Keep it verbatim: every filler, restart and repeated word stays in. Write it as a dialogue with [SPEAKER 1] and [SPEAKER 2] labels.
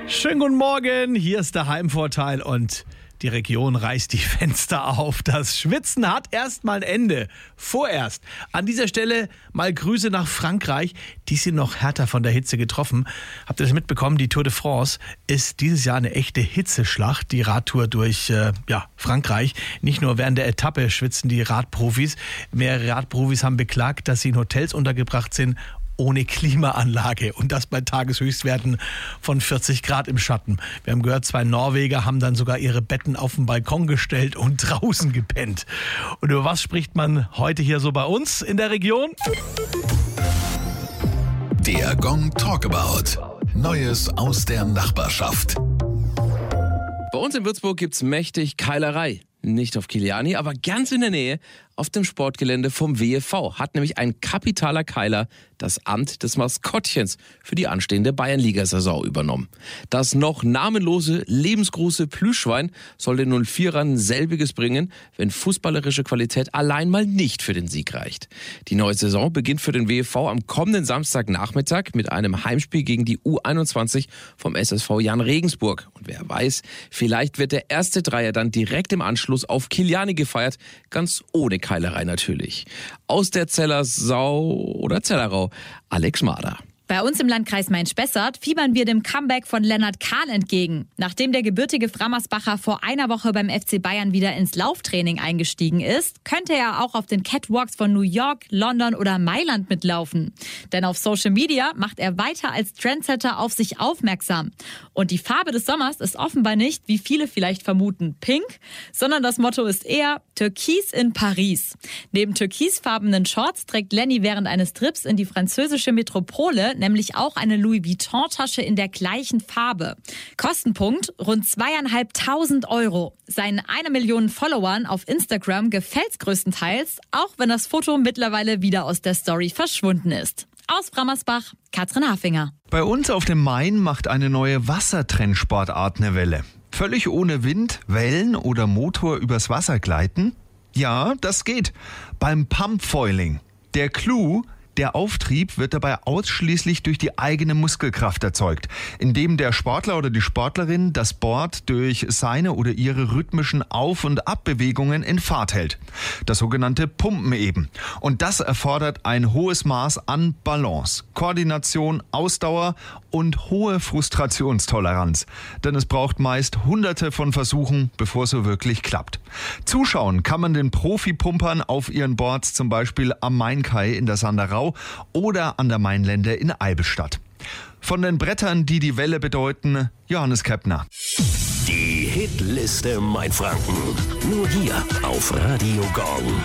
[SPEAKER 1] Schönen guten Morgen, hier ist der Heimvorteil und die Region reißt die Fenster auf. Das Schwitzen hat erst mal ein Ende. Vorerst. An dieser Stelle mal Grüße nach Frankreich. Die sind noch härter von der Hitze getroffen. Habt ihr das mitbekommen? Die Tour de France ist dieses Jahr eine echte Hitzeschlacht. Die Radtour durch äh, ja, Frankreich. Nicht nur während der Etappe schwitzen die Radprofis. Mehrere Radprofis haben beklagt, dass sie in Hotels untergebracht sind ohne Klimaanlage und das bei Tageshöchstwerten von vierzig Grad im Schatten. Wir haben gehört, zwei Norweger haben dann sogar ihre Betten auf den Balkon gestellt und draußen gepennt. Und über was spricht man heute hier so bei uns in der Region?
[SPEAKER 2] Der Gong Talkabout. Neues aus der Nachbarschaft.
[SPEAKER 3] Bei uns in Würzburg gibt's mächtig Keilerei. Nicht auf Kiliani, aber ganz in der Nähe auf dem Sportgelände vom W F V hat nämlich ein kapitaler Keiler das Amt des Maskottchens für die anstehende Bayernliga-Saison übernommen. Das noch namenlose, lebensgroße Plüschschwein soll den null vierern selbiges bringen, wenn fußballerische Qualität allein mal nicht für den Sieg reicht. Die neue Saison beginnt für den W F V am kommenden Samstagnachmittag mit einem Heimspiel gegen die U einundzwanzig vom S S V Jan Regensburg. Und wer weiß, vielleicht wird der erste Dreier dann direkt im Anschluss auf Kiliani gefeiert, ganz ohne Keilerei natürlich. Aus der Zellersau oder Zellerau, Alex Mader.
[SPEAKER 4] Bei uns im Landkreis Main-Spessart fiebern wir dem Comeback von Lennart Kahl entgegen. Nachdem der gebürtige Frammersbacher vor einer Woche beim F C Bayern wieder ins Lauftraining eingestiegen ist, könnte er auch auf den Catwalks von New York, London oder Mailand mitlaufen. Denn auf Social Media macht er weiter als Trendsetter auf sich aufmerksam. Und die Farbe des Sommers ist offenbar nicht, wie viele vielleicht vermuten, pink, sondern das Motto ist eher Türkis in Paris. Neben türkisfarbenen Shorts trägt Lenny während eines Trips in die französische Metropole nämlich auch eine Louis Vuitton-Tasche in der gleichen Farbe. Kostenpunkt rund zweieinhalbtausend Euro. Seinen eine Million Followern auf Instagram gefällt's größtenteils, auch wenn das Foto mittlerweile wieder aus der Story verschwunden ist. Aus Frammersbach, Katrin Hafinger.
[SPEAKER 5] Bei uns auf dem Main macht eine neue Wassertrennsportart eine Welle. Völlig ohne Wind, Wellen oder Motor übers Wasser gleiten? Ja, das geht. Beim Pumpfoiling. Der Clou: der Auftrieb wird dabei ausschließlich durch die eigene Muskelkraft erzeugt, indem der Sportler oder die Sportlerin das Board durch seine oder ihre rhythmischen Auf- und Abbewegungen in Fahrt hält. Das sogenannte Pumpen eben. Und das erfordert ein hohes Maß an Balance, Koordination, Ausdauer und hohe Frustrationstoleranz. Denn es braucht meist hunderte von Versuchen, bevor es so wirklich klappt. Zuschauen kann man den Profi-Pumpern auf ihren Boards zum Beispiel am Mainkai in der Sanderau oder an der Mainlände in Eibelstadt. Von den Brettern, die die Welle bedeuten, Johannes Keppner.
[SPEAKER 2] Die Hitliste Mainfranken. Nur hier auf Radio Gong.